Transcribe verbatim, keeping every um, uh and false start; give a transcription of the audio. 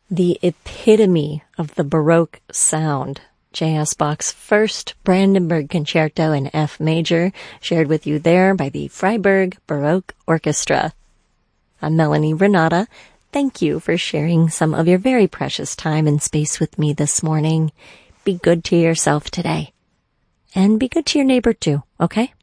The epitome of the Baroque sound. J S. Bach's first Brandenburg Concerto in F major, shared with you there by the Freiburg Baroque Orchestra. I'm Melanie Renata. Thank you for sharing some of your very precious time and space with me this morning. Be good to yourself today. And be good to your neighbor too, okay?